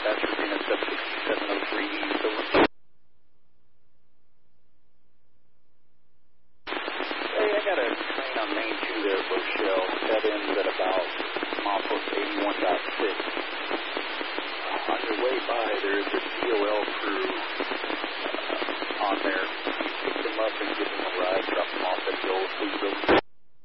Pasadena 76703, over. Hey, I got a train on Main 2 there, Rochelle. That ends at about milepost 81.6.